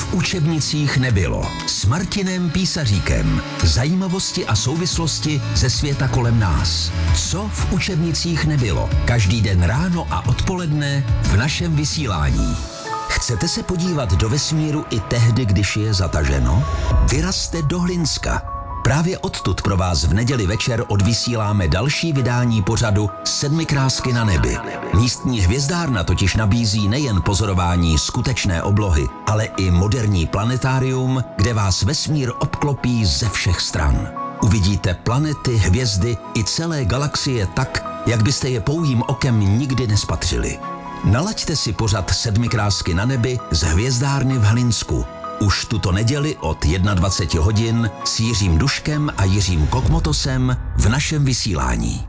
v učebnicích nebylo. S Martinem Písaříkem. Zajímavosti a souvislosti ze světa kolem nás. Co v učebnicích nebylo? Každý den ráno a odpoledne v našem vysílání. Chcete se podívat do vesmíru i tehdy, když je zataženo? Vyrazte do Hlinska. Právě odtud pro vás v neděli večer odvysíláme další vydání pořadu Sedmi krásky na nebi. Místní hvězdárna totiž nabízí nejen pozorování skutečné oblohy, ale i moderní planetárium, kde vás vesmír obklopí ze všech stran. Uvidíte planety, hvězdy i celé galaxie tak, jak byste je pouhým okem nikdy nespatřili. Nalaďte si pořad Sedmi krásky na nebi z hvězdárny v Hlinsku. Už tuto neděli od 21 hodin s Jiřím Duškem a Jiřím Kokmotosem v našem vysílání.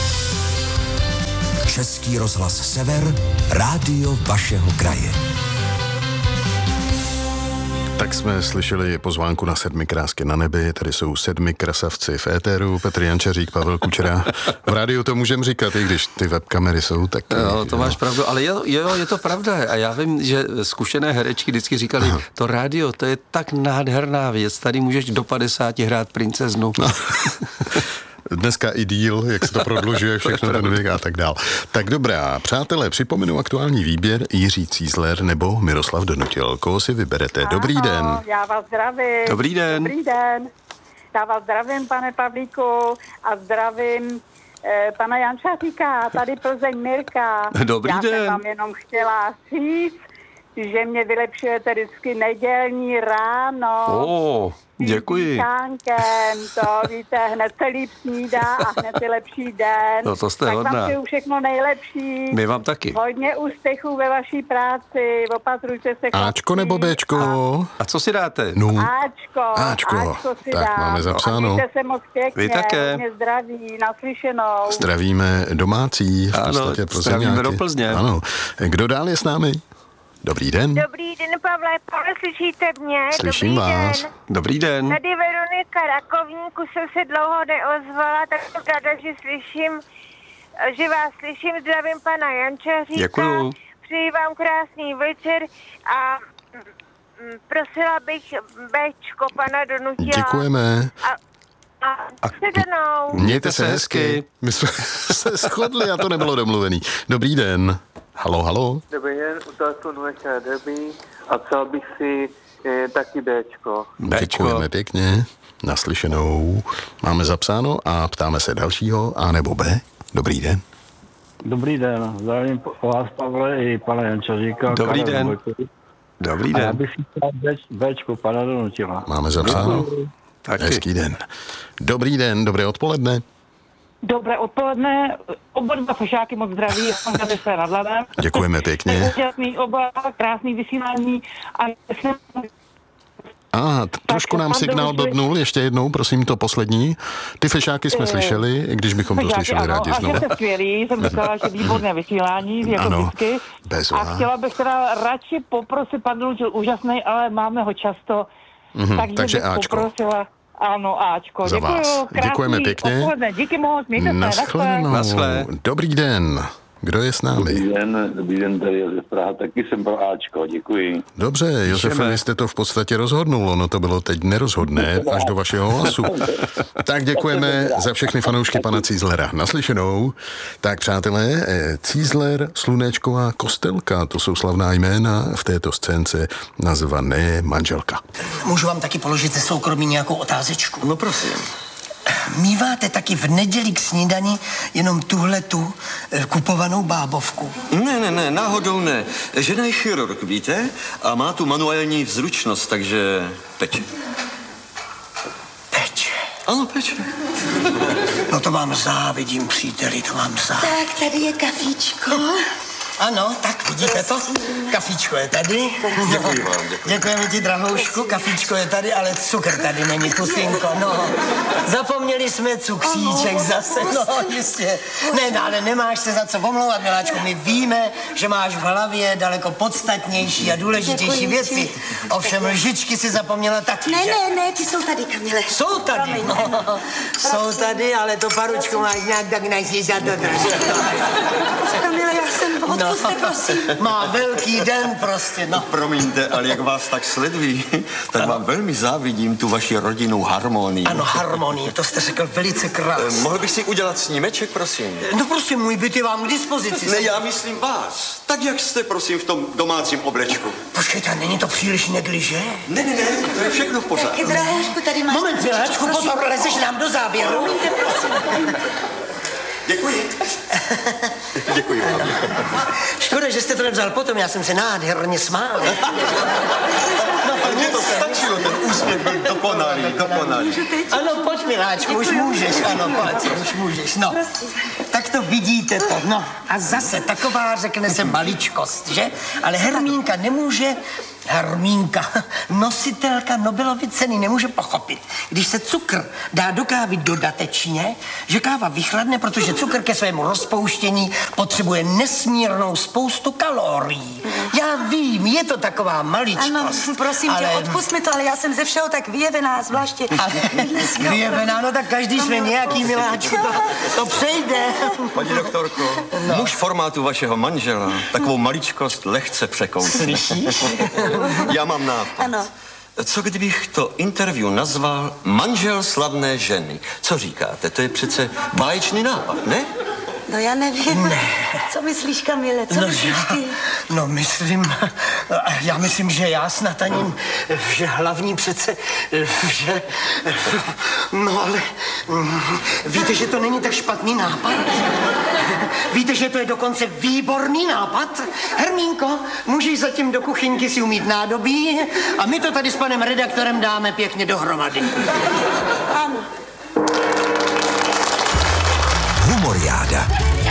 Český rozhlas Sever, rádio vašeho kraje. Tak jsme slyšeli pozvánku na Sedmi krásky na nebi, tady jsou sedmi krasavci v éteru, Petr Jančařík, Pavel Kučera. V rádiu to můžem říkat, i když ty webkamery jsou, tak... Jo, to máš pravdu, ale jo, je to pravda a já vím, že zkušené herečky vždycky říkali, to rádio, to je tak nádherná věc, tady můžeš do 50 hrát princeznu. No. Dneska i díl, jak se to prodlužuje, všechno ten věk a tak dál. Tak dobrá, přátelé, připomenu aktuální výběr Jiří Cízler nebo Miroslav Donutil. Koho si vyberete? Dobrý den. Já vás zdravím. Dobrý den. Dobrý den. Já vás zdravím, pane Pavlíku, a zdravím pana Jančaříka, tady Plzeň Mirka. Dobrý den. Já jsem vám jenom chtěla říct, že mě vylepšujete vždycky nedělní ráno. Děkuji. Tánkem, to víte, hned se líp snídá a hned je lepší den. No to jste tak hodná. vám přeju všechno nejlepší. My vám taky. Hodně úspěchů ve vaší práci, opatrujte se. Ačko nebo Béčko? A co si dáte? No. Áčko si tak dám. máme zapsáno. A mějte se moc pěkně. Vy také. Hodně zdraví, naslyšenou. Zdravíme domácí, v podstatě ano, zdravíme do Plzně. Ano. Kdo dál je s námi? Dobrý den. Dobrý den, Pavle, slyšíte mě? Slyším Dobrý vás. Den. Dobrý den. Tady Veronika Rakovníku jsem se dlouho neozvala, tak jsem ráda, že vás slyším. Zdravím pana Jančaříka. Děkuju. Přeji vám krásný večer a prosila bych Béčko, pana Donutila. Děkujeme. A sedanou. Mějte se hezky. My jsme se shodli a to nebylo domluvený. Dobrý den. Halo. Dobrý den, u telefonu ještě Derby a přál bych si taky Béčko. Děkujeme pěkně. Naslyšenou. Máme zapsáno a ptáme se dalšího A nebo B. Dobrý den. Dobrý den, zdravím vás, Pavle, i pana Jančaříka. Dobrý den. Dobrý den. A já bych si chtěl Béčko, pana Donutila. Máme zapsáno. Hezký den. Dobrý den, dobré odpoledne. Dobré odpoledne, oba dva fešáky moc zdraví, máte se nad hladem. Děkujeme pěkně. Úžasný oba, krásný vysílání a trošku nám signál blbnul, ještě jednou, prosím, to poslední. Ty fešáky jsme slyšeli, i když bychom to slyšeli rádi znovu. A že jste skvělý, jsem říkala, že výborné vysílání, jako vždycky. A chtěla bych teda radši poprosit, pan Donutil úžasný, ale máme ho často, takže bych Áčko. Poprosila. Ano, Áčko. Za vás. Děkujeme pěkně. Odpoledne. Díky moc, mějte se. Naschle. Dobrý den. Kdo je s námi? Dobrý den, tady Josef Praha, taky jsem pro Áčko, děkuji. Dobře, Josefe, vy jste to v podstatě rozhodnul, ono to bylo teď nerozhodné, až do vašeho hlasu. Tak děkujeme za všechny fanoušky pana Cízlera. Naslyšenou. Tak přátelé, Cízler, Slunečková, Kostelka, to jsou slavná jména v této scénce nazvané Manželka. Můžu vám taky položit ze soukromí nějakou otázečku? No prosím. Míváte taky v neděli k snídani jenom tuhletu kupovanou bábovku? Ne, náhodou ne. Žena je chirurg, víte? A má tu manuální vzručnost, takže peče. Peče? Ano, peče. No to vám závidím, příteli, to vám závidím. Tak, tady je kafíčko. Ano, tak vidíte to? Kafíčko je tady. Děkuji vám, děkuji. Děkujeme ti, drahoušku, kafíčko je tady, ale cukr tady není, pusinko, no. Zapomněli jsme cukříček zase, no jistě. Ne, ale nemáš se za co omlouvat, miláčku, my víme, že máš v hlavě daleko podstatnější a důležitější věci. Ovšem lžičky si zapomněla taky, že? Ne, ty jsou tady, Kamile. Jsou tady, no. Jsou tady, ale to paručku máš nějak tak najsi za to trošku. Kamile, já Odpuste, prosím. Má velký den prostě, no. Promiňte, ale jak vás tak sledují, tak vám velmi závidím tu vaši rodinnou harmonii. Ano, harmonii, to jste řekl velice krásně. Mohl bych si udělat snímeček, prosím? No prostě, můj byt je vám k dispozici. Ne, já myslím vás. Tak jak jste, prosím, v tom domácím oblečku? Počkejte, není to příliš negliže? Ne, to je všechno v pořádku. Taky, drahoušku, tady máš... Moment, miláčku, pozor, lezeš nám do záběru. Promiňte, prosím. Děkuji. Děkuji vám. Škoda, že jste to nevzal potom, já jsem se nádherně smál. Ale mně to stačilo, ten úsměv byl dokonalý. Ano, pojď, miláčku, už můžeš, ano, pojď, už můžeš, no. Tak to vidíte to, no. A zase taková, řekne se, maličkost, že? Ale Hermínka nemůže... Hermínka, nositelka Nobelovy ceny, nemůže pochopit, když se cukr dá do kávy dodatečně, že káva vychladne, protože cukr ke svému rozpouštění potřebuje nesmírnou spoustu kalorií. Já vím, je to taková maličkost. Ano, prosím tě, odpust mi to, ale já jsem ze všeho tak vyjevená, zvláště dneska. Vyjevená, no tak každý jsme nějaký, miláčku, to přejde. Paní doktorko, muž formátu vašeho manžela takovou maličkost lehce překousne. Slyšíš? Já mám nápad. Ano. Co kdybych to interview nazval Manžel slavné ženy? Co říkáte? To je přece báječný nápad, ne? No já nevím. Ne. Co myslíš, Kamile? Co myslíš ty? Já myslím, že já snad ani, že hlavní přece, že, no ale, víte, že to není tak špatný nápad? Víte, že to je dokonce výborný nápad? Hermínko, můžeš zatím do kuchyňky si umýt nádobí a my to tady s panem redaktorem dáme pěkně dohromady. Ano. Humoriáda.